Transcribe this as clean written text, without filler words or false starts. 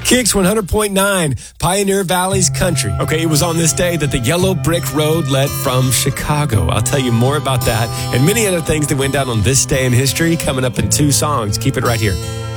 Kicks 100.9, Pioneer Valley's country. Okay, it was on this day that the yellow brick road led from Chicago. I'll tell you more about that and many other things that went down on this day in history coming up in 2 songs. Keep it right here.